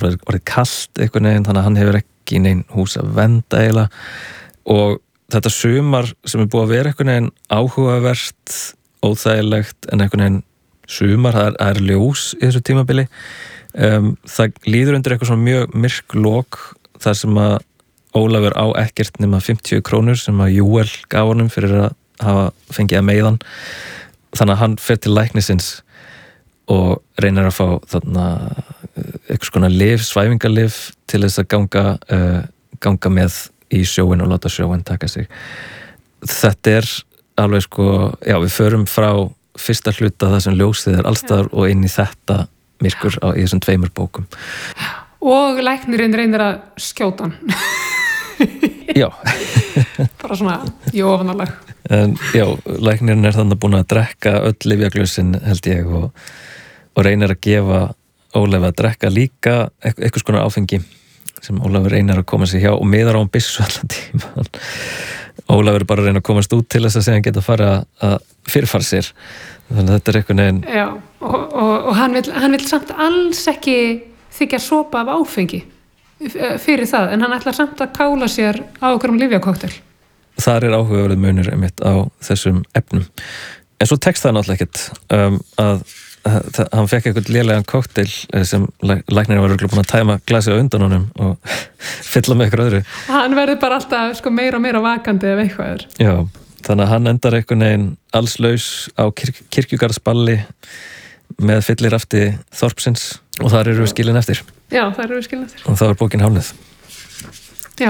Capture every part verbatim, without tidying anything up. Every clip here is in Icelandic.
er orðið kalt einhvern veginn, þannig að hann hefur ekki neinn hús að venda eiginlega og þetta sumar sem er búið að vera einhvern veginn áhugavert, óþægilegt en einhvern veginn sumar, það er, það er ljós í þessu tímabili um, það líður undir eitthvað svona mjög myrk lok þar sem að Ólafur á ekkert nema fimmtíu krónur sem að Júel gaf honum fyrir að hafa fengið að meiðan þannig að hann fer til læknisins og reynir að fá þarna eitthvað svona lyf, svæfingalyf til þess að ganga, uh, ganga með í sjóin og láta sjóin taka sig. Þetta er alveg sko, já við förum frá fyrsta hluta það sem ljósið er allstaðar og inn í þetta myrkur á, í þessum tveimur bókum. Og læknirinn reynir að skjóta hann. Já. Bara svona jófanalag. En já, læknirinn er þannig búin að drekka öll lyfjaglösin held ég og, og reynir að gefa Ólafur að drekka líka eitthvað skona áfengi sem Ólafur reynir að koma sér hjá og miðar á hann byssu allan tíma. Ólafur er bara að reyna að komast út til þess að segja hann geta að fara að fyrirfara sér. Þannig að þetta er eitthvað neginn. Já, og, og, og hann vil, hann vil samt alls ekki þykja sopa af áfengi fyrir það, en hann ætlar samt að kála sér á okkur um lyfjakoktel. Þar er áhugaverið munur einmitt á þessum efnum. En svo tekst það náttúrulega ekkert um, að, að hann fekk eitthvað lélegan koktel sem læknirinn var örugglega búin að tæma glasið á undan honum og fylla með eitthvað öðru. Hann verður bara alltaf sko, meira og meira vakandi ef eitthvað er. Já, þannig að hann endar einhvern veginn allslaus á kirk, kirkjugarðsballi með fyllirafti þorpsins og þar eru við skilin eftir. Já, þar eru við skilin eftir. Og þá er bókin hálfnuð. Já.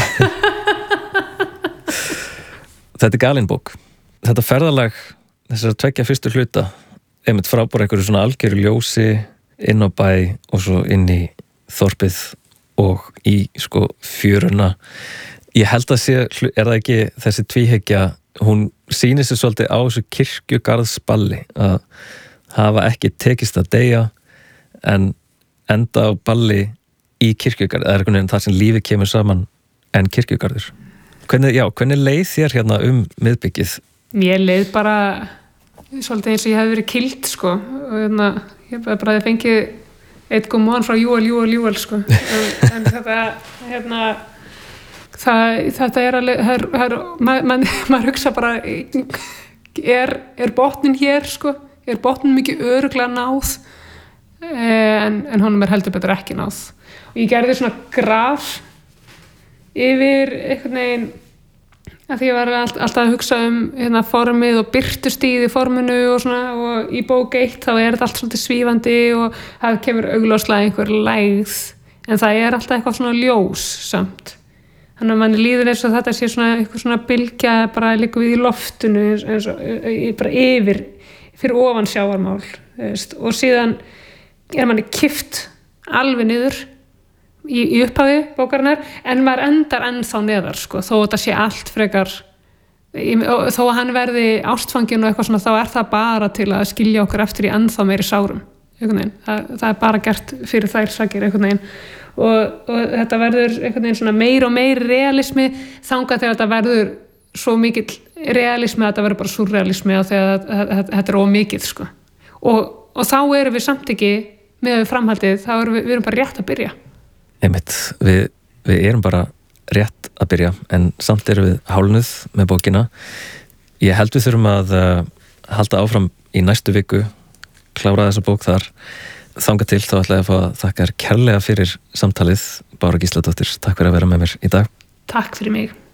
Þetta er galin bók. Þetta ferðalag þessar tveggja fyrstu hluta einmitt frábæra einhverju svona algjöru ljósi inn á bæ og svo inn í þorpið og í sko fjöruna. Ég held að sé, er það ekki þessi tvíhyggja, hún sýnir sér svolítið á þessu kirkjugarðsballi að hafa ekki tekist að deyja en enda á balli í kirkjugarð, það er einhvern veginn það sem lífið kemur saman en kirkjugarður. Hvernig, já, hvernig leið þér hérna um miðbyggið? Mér leið bara svolítið eins og ég hef verið kild sko og hérna, ég bara hef fengið eitt góð móðan frá Júel, Júel, Júel sko en þetta, hérna það, þetta er alveg það er, það er, maður man, man hugsa bara er, er botnin hér sko, er botnin mikið örugglega náð en, en honum er heldur betur ekki náð og ég gerði svona graf yfir einhvern veginn að því ég var alltaf að hugsa um hérna, formið og birtustíð í forminu og, svona, og í bók eitt þá er þetta allt svolítið svífandi og það kemur augljóslega einhver lægð en það er alltaf eitthvað svona ljós samt þannig að manni líður eins og þetta sé svona eitthvað svona bylgja bara líka við í loftinu eins og bara yfir fyrir ofan sjávarmál veist, og síðan er manni kippt alveg niður í, í upphafi bókarinnar en maður endar ennþá neðar sko, þó þetta sé allt frekar þó að hann verði ástfangin og eitthvað svona þá er það bara til að skilja okkur eftir í ennþá meiri sárum það, það er bara gert fyrir þær sakir einhvern veginn og, og þetta verður einhvern veginn svona meir og meiri realismi þangað þegar þetta verður svo mikill realismi að þetta verður bara surrealismi og þegar þetta er ómikið sko. og, og þá erum við samt ekki með framhaldið, þá erum við, við erum bara rétt að byrja. Einmitt, við, við erum bara rétt að byrja en samt erum við hálnuð með bókina. Ég held við þurfum að uh, halda áfram í næstu viku, klára þessa bók þar. Þangað til þá ætla ég að fá að þakka þér kærlega fyrir samtalið. Bára Gísladóttir, takk fyrir að vera með mér í dag. Takk fyrir mig.